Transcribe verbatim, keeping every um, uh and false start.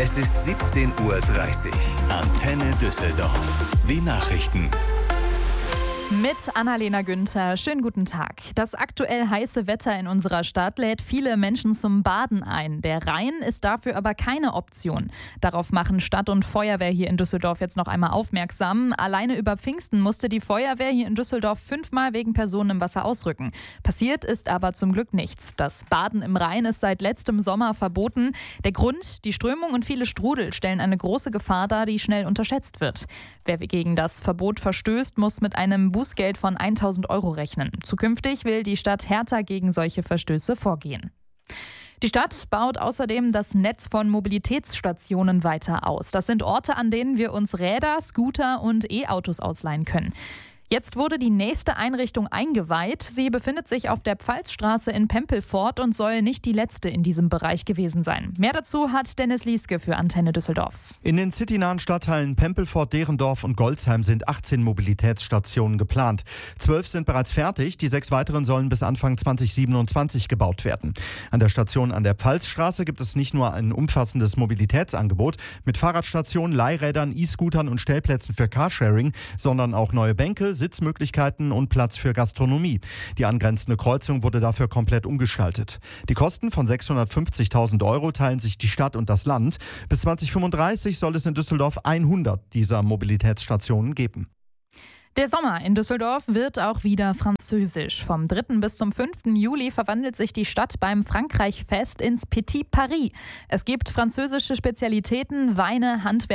Es ist siebzehn Uhr dreißig. Antenne Düsseldorf. Die Nachrichten. Mit Annalena Günther. Schönen guten Tag. Das aktuell heiße Wetter in unserer Stadt lädt viele Menschen zum Baden ein. Der Rhein ist dafür aber keine Option. Darauf machen Stadt und Feuerwehr hier in Düsseldorf jetzt noch einmal aufmerksam. Alleine über Pfingsten musste die Feuerwehr hier in Düsseldorf fünfmal wegen Personen im Wasser ausrücken. Passiert ist aber zum Glück nichts. Das Baden im Rhein ist seit letztem Sommer verboten. Der Grund: die Strömung und viele Strudel stellen eine große Gefahr dar, die schnell unterschätzt wird. Wer gegen das Verbot verstößt, muss mit einem Bußgeld von tausend Euro rechnen. Zukünftig will die Stadt härter gegen solche Verstöße vorgehen. Die Stadt baut außerdem das Netz von Mobilitätsstationen weiter aus. Das sind Orte, an denen wir uns Räder, Scooter und E-Autos ausleihen können. Jetzt wurde die nächste Einrichtung eingeweiht. Sie befindet sich auf der Pfalzstraße in Pempelfort und soll nicht die letzte in diesem Bereich gewesen sein. Mehr dazu hat Dennis Lieske für Antenne Düsseldorf. In den citynahen Stadtteilen Pempelfort, Derendorf und Golzheim sind achtzehn Mobilitätsstationen geplant. Zwölf sind bereits fertig, die sechs weiteren sollen bis Anfang zwanzig siebenundzwanzig gebaut werden. An der Station an der Pfalzstraße gibt es nicht nur ein umfassendes Mobilitätsangebot mit Fahrradstationen, Leihrädern, E-Scootern und Stellplätzen für Carsharing, sondern auch neue Bänke, Sitzmöglichkeiten und Platz für Gastronomie. Die angrenzende Kreuzung wurde dafür komplett umgestaltet. Die Kosten von sechshundertfünfzigtausend Euro teilen sich die Stadt und das Land. Bis zwanzig fünfunddreißig soll es in Düsseldorf hundert dieser Mobilitätsstationen geben. Der Sommer in Düsseldorf wird auch wieder französisch. Vom dritten bis zum fünften Juli verwandelt sich die Stadt beim Frankreich-Fest ins Petit Paris. Es gibt französische Spezialitäten, Weine, Handwerk